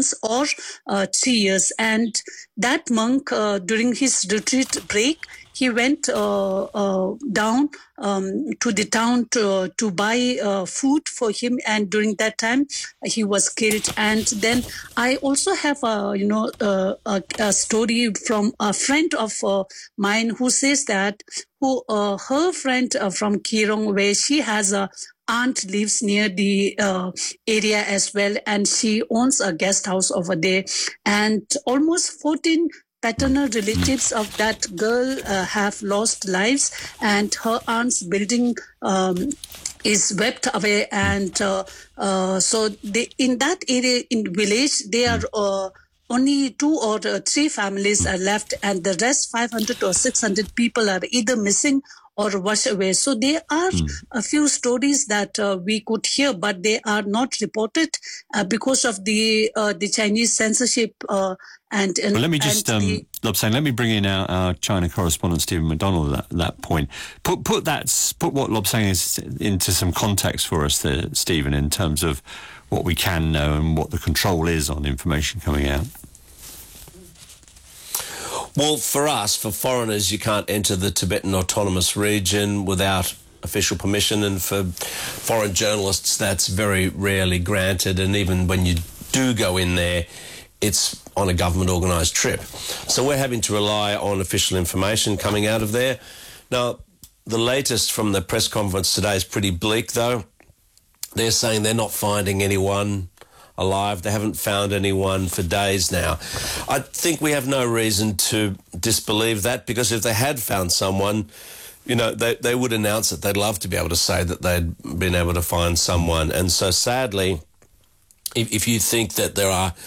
months or 3 years. And that monk, during his retreat break, he went down to the town to buy food for him, and during that time he was killed. And then I also have a story from a friend of mine who says that her friend from Kirong, where she has a aunt lives near the area as well, and she owns a guest house over there, and almost 14 paternal relatives of that girl have lost lives, and her aunt's building is swept away. And so in that area, in village, there are only 2 or 3 families are left, and the rest 500 or 600 people are either missing or washed away. So there are a few stories that we could hear, but they are not reported because of the Chinese censorship. Well, let me just, Lobsang, let me bring in our China correspondent Stephen McDonald at that point. Put what Lobsang is into some context for us there, Stephen, in terms of what we can know and what the control is on information coming out. Well, for us, for foreigners, you can't enter the Tibetan Autonomous Region without official permission, and for foreign journalists, that's very rarely granted, and even when you do go in there, it's on a government-organised trip. So we're having to rely on official information coming out of there. Now, the latest from the press conference today is pretty bleak, though. They're saying they're not finding anyone alive. They haven't found anyone for days now. I think we have no reason to disbelieve that, because if they had found someone, you know, they would announce it. They'd love to be able to say that they'd been able to find someone. And so sadly, if you think that there are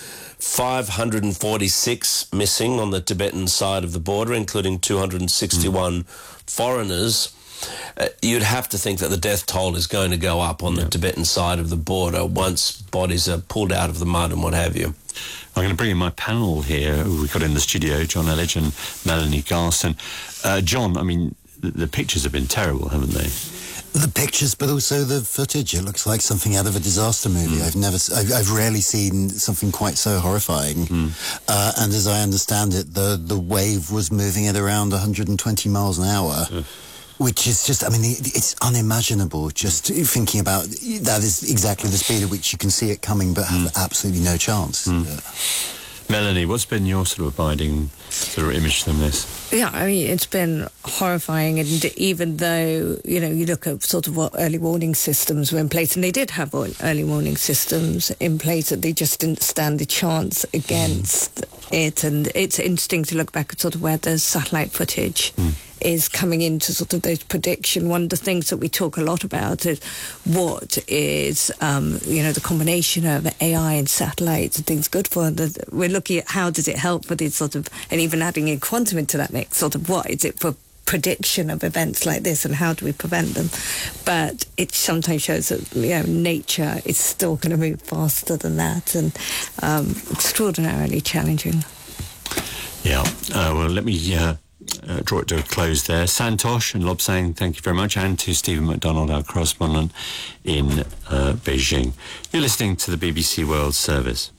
546 missing on the Tibetan side of the border, including 261 foreigners, you'd have to think that the death toll is going to go up on the Tibetan side of the border once bodies are pulled out of the mud and what have you. I'm going to bring in my panel here, who we've got in the studio, John Elledge and Melanie Garson. John, I mean, the pictures have been terrible, haven't they? The pictures, but also the footage. It looks like something out of a disaster movie. I've rarely seen something quite so horrifying. And as I understand it, the wave was moving at around 120 miles an hour. Which is just, I mean, it's unimaginable just thinking about that is exactly the speed at which you can see it coming but have absolutely no chance. Melanie, what's been your sort of abiding sort of image from this? Yeah, I mean, it's been horrifying, and even though, you know, you look at sort of what early warning systems were in place, and they did have early warning systems in place, that they just didn't stand a chance against it. And it's interesting to look back at sort of where the satellite footage is coming into sort of those prediction. One of the things that we talk a lot about is what is, the combination of AI and satellites and things good for. We're looking at how does it help for these sort of, and even adding in quantum into that mix, sort of what is it for prediction of events like this and how do we prevent them. But it sometimes shows that, you know, nature is still going to move faster than that, and extraordinarily challenging. Yeah, well, let me draw it to a close there. Santosh and Lobsang, thank you very much, and to Stephen McDonald, our correspondent in Beijing. You're listening to the BBC World Service.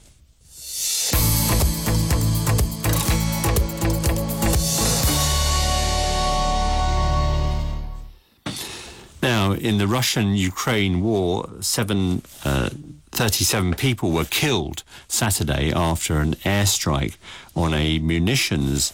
Now, in the Russian-Ukraine war, 37 people were killed Saturday after an airstrike on a munitions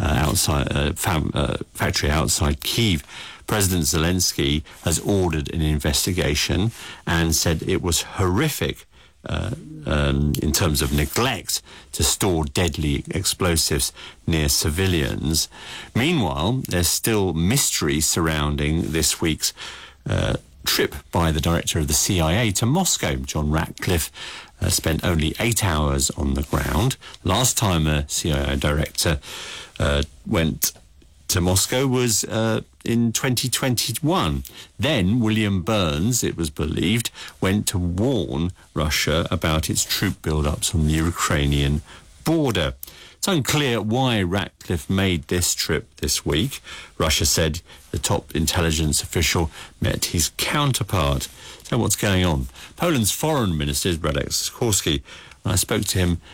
factory outside Kyiv. President Zelensky has ordered an investigation and said it was horrific in terms of neglect to store deadly explosives near civilians. Meanwhile, there's still mystery surrounding this week's trip by the director of the CIA to Moscow. John Ratcliffe spent only 8 hours on the ground. Last time a CIA director went to Moscow was in 2021. Then William Burns, it was believed, went to warn Russia about its troop build-ups on the Ukrainian border. It's unclear why Ratcliffe made this trip this week. Russia said the top intelligence official met his counterpart. So what's going on? Poland's foreign minister is Radek Sikorski. I spoke to him